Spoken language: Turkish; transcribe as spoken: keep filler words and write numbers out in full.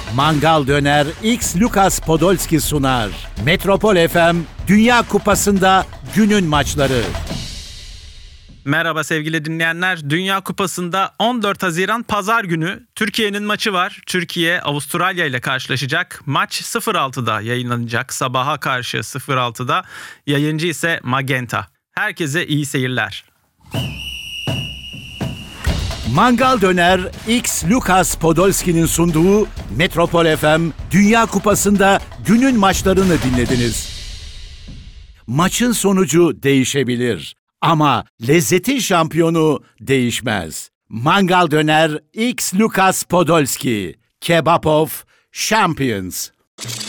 Mangal Döner X Lucas Podolski sunar. Metropol F M Dünya Kupası'nda günün maçları. Merhaba sevgili dinleyenler. Dünya Kupası'nda on dört Haziran Pazar günü Türkiye'nin maçı var. Türkiye Avustralya ile karşılaşacak. Maç sıfır altıda yayınlanacak. Sabaha karşı sıfır altıda. Yayıncı ise Magenta. Herkese iyi seyirler. Mangal Döner X Lucas Podolski'nin sunduğu Metropol F M Dünya Kupası'nda günün maçlarını dinlediniz. Maçın sonucu değişebilir ama lezzetin şampiyonu değişmez. Mangal Döner X Lucas Podolski, Kebab of Champions.